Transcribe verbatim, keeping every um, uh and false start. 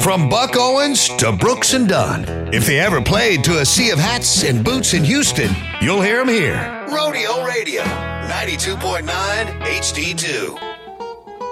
From Buck Owens to Brooks and Dunn. If they ever played to a sea of hats and boots in Houston, you'll hear them here. Rodeo Radio, ninety-two point nine H D two.